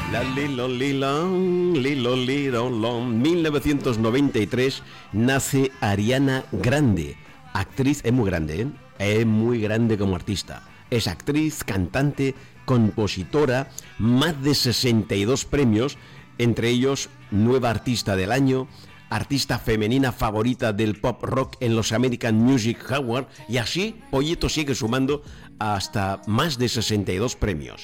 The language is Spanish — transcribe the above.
La lilo lilón, lilo lirolón. 1993 nace Ariana Grande. Actriz, es muy grande, ¿eh? Es muy grande como artista. Es actriz, cantante, compositora, más de 62 premios, entre ellos Nueva Artista del Año, artista femenina favorita del pop rock en los American Music Awards, y así Pollito sigue sumando hasta más de 62 premios.